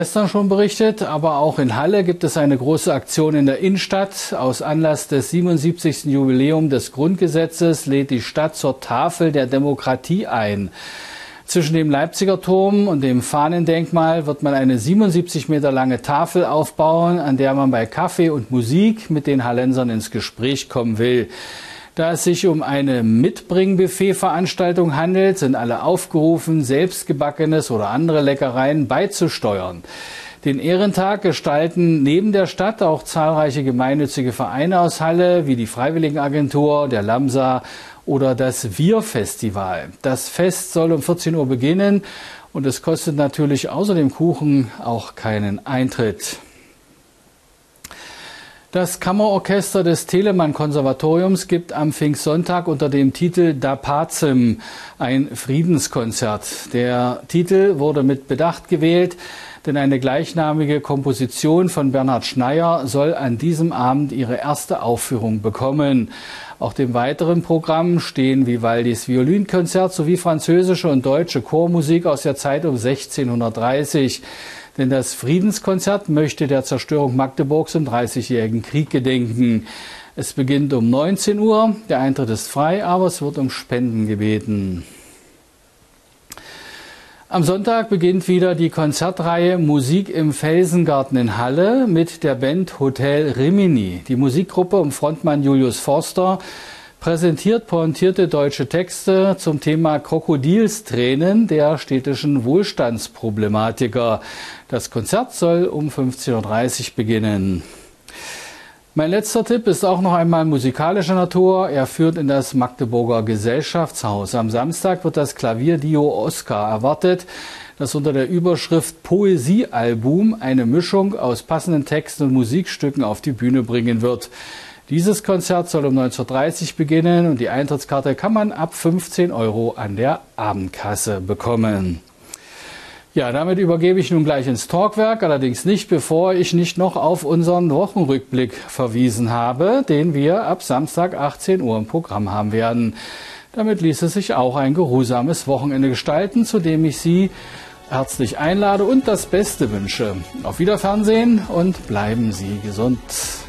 Gestern schon berichtet, aber auch in Halle gibt es eine große Aktion in der Innenstadt. Aus Anlass des 77. Jubiläums des Grundgesetzes lädt die Stadt zur Tafel der Demokratie ein. Zwischen dem Leipziger Turm und dem Fahnendenkmal wird man eine 77 Meter lange Tafel aufbauen, an der man bei Kaffee und Musik mit den Hallensern ins Gespräch kommen will. Da es sich um eine Mitbringbuffet-Veranstaltung handelt, sind alle aufgerufen, selbstgebackenes oder andere Leckereien beizusteuern. Den Ehrentag gestalten neben der Stadt auch zahlreiche gemeinnützige Vereine aus Halle, wie die Freiwilligenagentur, der Lamsa oder das Wir-Festival. Das Fest soll um 14 Uhr beginnen und es kostet natürlich außer dem Kuchen auch keinen Eintritt. Das Kammerorchester des Telemann-Konservatoriums gibt am Pfingstsonntag unter dem Titel Da Pacem ein Friedenskonzert. Der Titel wurde mit Bedacht gewählt, denn eine gleichnamige Komposition von Bernhard Schneier soll an diesem Abend ihre erste Aufführung bekommen. Auch dem weiteren Programm stehen Vivaldis Violinkonzert sowie französische und deutsche Chormusik aus der Zeit um 1630. Denn das Friedenskonzert möchte der Zerstörung Magdeburgs im Dreißigjährigen Krieg gedenken. Es beginnt um 19 Uhr, der Eintritt ist frei, aber es wird um Spenden gebeten. Am Sonntag beginnt wieder die Konzertreihe Musik im Felsengarten in Halle mit der Band Hotel Rimini. Die Musikgruppe um Frontmann Julius Forster präsentiert pointierte deutsche Texte zum Thema Krokodilstränen der städtischen Wohlstandsproblematiker. Das Konzert soll um 15:30 Uhr beginnen. Mein letzter Tipp ist auch noch einmal musikalischer Natur. Er führt in das Magdeburger Gesellschaftshaus. Am Samstag wird das Klavierduo Oscar erwartet, das unter der Überschrift Poesiealbum eine Mischung aus passenden Texten und Musikstücken auf die Bühne bringen wird. Dieses Konzert soll um 19:30 Uhr beginnen und die Eintrittskarte kann man ab 15 € an der Abendkasse bekommen. Ja, damit übergebe ich nun gleich ins Talkwerk, allerdings nicht, bevor ich nicht noch auf unseren Wochenrückblick verwiesen habe, den wir ab Samstag 18 Uhr im Programm haben werden. Damit ließe sich auch ein geruhsames Wochenende gestalten, zu dem ich Sie herzlich einlade und das Beste wünsche. Auf Wiederfernsehen und bleiben Sie gesund.